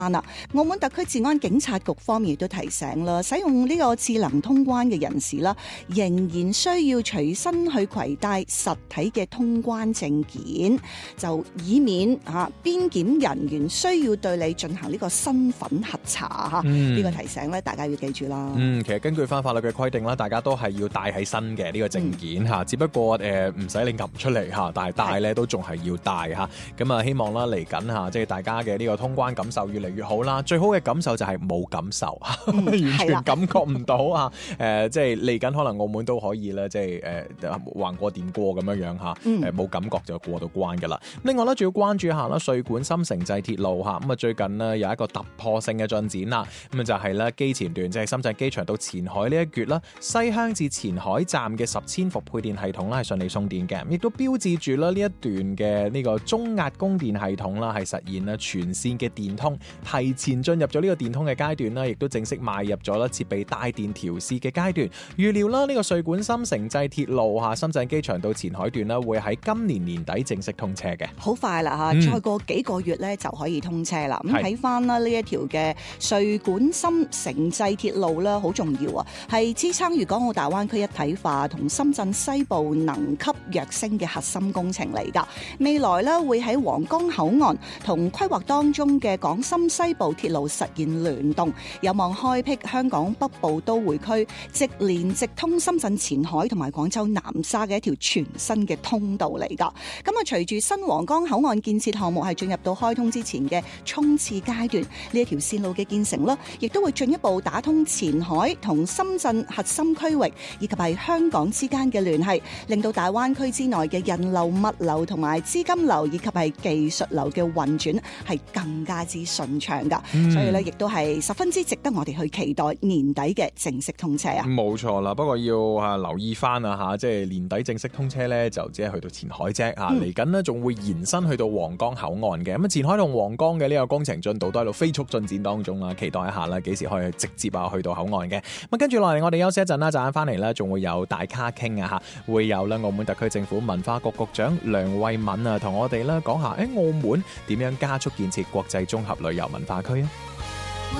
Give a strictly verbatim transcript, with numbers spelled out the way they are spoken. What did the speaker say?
啦，澳門特區治安警察局方面亦都提醒啦，使用呢個智能通關嘅人士啦，仍然需要隨身去攜帶實體嘅通關證件，就以免啊邊檢人員需要對你進行呢個身份核查嚇。呢、嗯、個提醒咧，大家要記住啦。 嗯，其實根據翻法律嘅規定啦，大家都係要帶喺身嘅呢個證件嚇、嗯，只不過誒唔使你撳出嚟嚇，但係帶咧都仲係要帶嚇。咁啊，希望啦嚟緊嚇，即係大家嘅呢個通關感受越嚟越好啦。最好嘅感受就係冇感受，嗯、完全感覺唔到啊！誒、呃，即係嚟緊可能澳門都可以咧，即係誒橫過點過咁樣樣嚇，誒、呃、冇感覺就過到關㗎啦。另外咧，仲要關注一下啦，穗莞深城際鐵路嚇，咁啊最近呢，有一個突破性嘅進展啦，咁啊就係咧機前段即係、就是、深圳機場到前海呢一橛啦，西鄉至前海站嘅十千伏配電系統啦係順利送電嘅，亦都標誌住啦呢一段嘅呢個中壓供電系統啦係實現啦全線嘅電通，提前進入咗呢個電通嘅階段啦，亦都正式邁入咗啦設備帶電調試嘅階段。預料啦呢個穗莞深城際鐵路嚇深圳機場到前海段啦，會喺今年年底正式通車嘅。 好快啦嚇、嗯，再過幾個月咧就可以通車啦。咁睇翻啦呢一條嘅穗莞深城際鐵路啦，好重要啊，係支撐粵港澳大灣區一體化同深圳西部能級躍升嘅核心工程嚟㗎。未來咧會喺皇崗口岸同規劃當中嘅廣深西部鐵路實現聯動，有望開闢香港北部都會區直連直通深圳前海同埋廣州南沙嘅一條全新嘅通道嚟㗎。咁啊，隨住新皇崗口岸建設項目係進入到開通之前嘅衝刺階段，呢一條線路嘅建成啦，亦都會進一步打通前海同深圳核心區域以及係香港之間嘅聯繫，令到大灣區之內嘅人流、物流同埋資金流以及係技術流嘅運轉係更加之順暢㗎、嗯。所以咧，亦都係十分之值得我哋去期待年底嘅正式通車啊！ 冇錯啦，不過要啊留意翻啊嚇，即係年底正式通車咧，就只係去到前海啫嚇，嚟緊呢，仲會延伸去到皇崗口岸嘅。咁啊，前海同皇崗嘅呢個工程進度都喺度飛速進展當中啦，期待一下啦，幾時可以直接啊去到口岸嘅。咁跟住落嚟，我哋休息一陣啦，陣間翻嚟咧，仲會有大咖傾啊嚇，會有咧澳門特區政府文化局局長梁慧敏啊，同我哋咧講下誒澳門點樣加速建設國際綜合旅遊文化區啊！